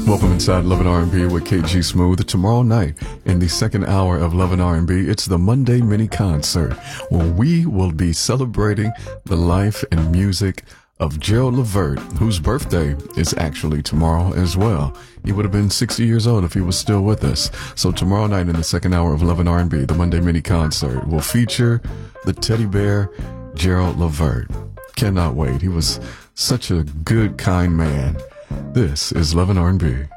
Welcome inside Love and R&B with KG Smooth. Tomorrow night in the second hour of Love and R&B, it's the Monday mini concert where we will be celebrating the life and music of Gerald Levert, whose birthday is actually tomorrow as well. He would have been 60 years old if he was still with us. So tomorrow night in the second hour of Love and R&B, the Monday mini concert will feature the teddy bear Gerald Levert. Cannot wait. He was such a good, kind man. This is Love and R&B.